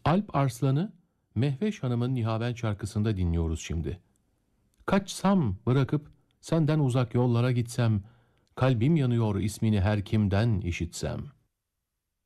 Alp Arslan'ı Mehveş Hanım'ın Nihavend şarkısında dinliyoruz şimdi. Kaçsam bırakıp senden uzak yollara gitsem, kalbim yanıyor ismini her kimden işitsem.